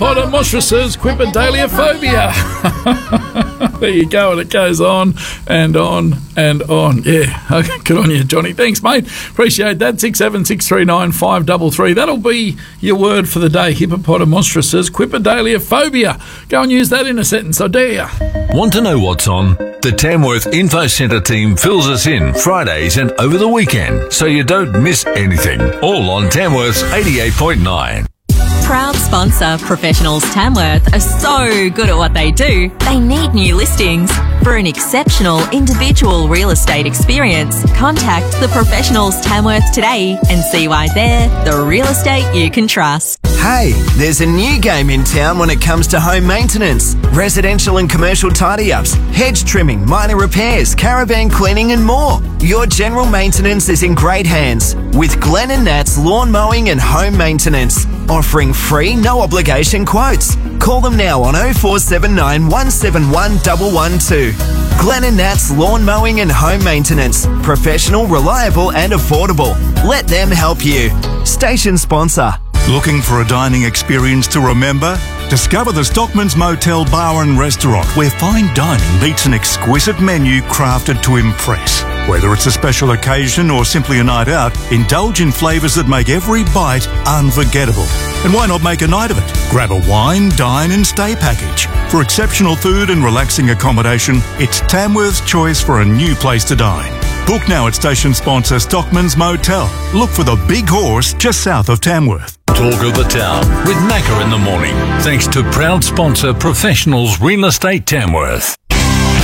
Potamoschus quipedaliophobia. There you go, and it goes on and on and on. Yeah, okay, good on you, Johnny. Thanks, mate. Appreciate that. 67639533. That'll be your word for the day. Hippopotamoschus quipedaliophobia. Go and use that in a sentence, I dare you. Want to know what's on? The Tamworth Info Centre team fills us in Fridays and over the weekend, so you don't miss anything. All on Tamworth's 88.9. Proud sponsor Professionals Tamworth are so good at what they do, they need new listings. For an exceptional individual real estate experience, contact the Professionals Tamworth today and see why they're the real estate you can trust. Hey, there's a new game in town when it comes to home maintenance. Residential and commercial tidy-ups, hedge trimming, minor repairs, caravan cleaning and more. Your general maintenance is in great hands with Glenn and Nat's Lawn Mowing and Home Maintenance. Offering free, no obligation quotes. Call them now on 0479 171 112. Glenn and Nat's Lawn Mowing and Home Maintenance. Professional, reliable and affordable. Let them help you. Station sponsor. Looking for a dining experience to remember? Discover the Stockman's Motel Bar and Restaurant, where fine dining meets an exquisite menu crafted to impress. Whether it's a special occasion or simply a night out, indulge in flavours that make every bite unforgettable. And why not make a night of it? Grab a wine, dine and stay package. For exceptional food and relaxing accommodation, it's Tamworth's choice for a new place to dine. Book now at station sponsor Stockman's Motel. Look for the Big Horse just south of Tamworth. Talk of the Town with Macca in the morning. Thanks to proud sponsor Professionals Real Estate Tamworth.